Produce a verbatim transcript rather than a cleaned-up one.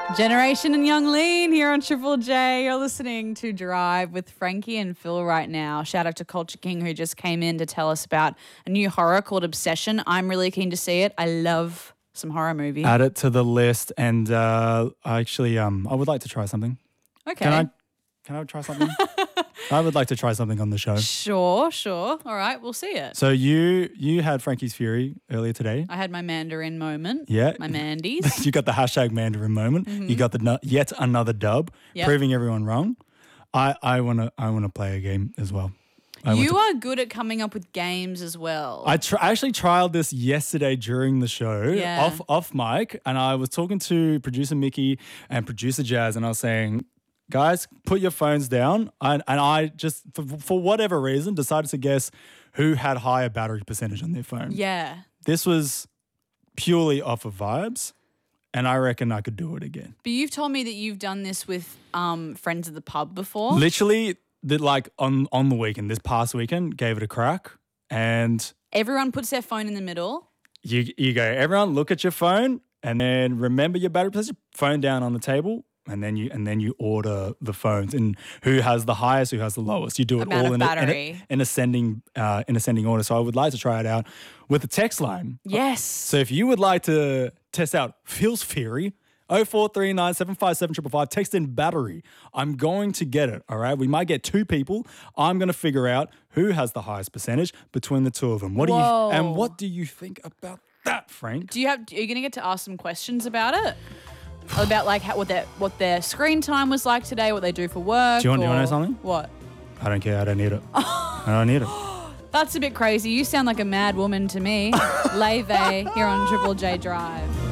Generation and Young Lean here on Triple J. You're listening to Drive with Frankie and Phil right now. Shout out to Culture King who just came in to tell us about a new horror called Obsession. I'm really keen to see it. I love some horror movies. Add it to the list, and uh, I actually um I would like to try something. Okay. Can I can I try something? I would like to try something on the show. Sure, sure. All right, we'll see it. So you you had Frankie's Fury earlier today. I had my Mandarin moment. Yeah. My Mandies. You got the hashtag Mandarin moment. Mm-hmm. You got the nu- yet another dub, Yep. proving everyone wrong. I I wanna I wanna play a game as well. I want You to- are good at coming up with games as well. I, tr- I actually trialed this yesterday during the show, Yeah. off off mic, and I was talking to producer Mickey and producer Jazz, and I was saying, guys, put your phones down. And, and I just, for, for whatever reason, decided to guess who had higher battery percentage on their phone. yeah. This was purely off of vibes, and I reckon I could do it again. But you've told me that you've done this with um, friends at the pub before. Literally, the, like on, on the weekend, this past weekend, gave it a crack, and Everyone puts their phone in the middle. you you go, everyone look at your phone, and then remember your battery percentage, phone down on the table, and then you and then you order the phones and who has the highest, who has the lowest. You do it Amount all of in, a, in, battery. a, in ascending uh, in ascending order. So I would like to try it out with a text line. Yes. So if you would like to test out Phil's Fury, oh four three nine, seven five seven, five five five, text in battery. I'm going to get it, all right? We might get two people. I'm going to figure out who has the highest percentage between the two of them. What do Whoa. you and what do you think about that, Frank? Do you have? Are you going to get to ask some questions about it? About like how, what their what their screen time was like today, what they do for work. Do you want- do you or- wanna know something? What? I don't care. I don't need it. I don't need it. That's a bit crazy. You sound like a mad woman to me. Leve here on Triple J Drive.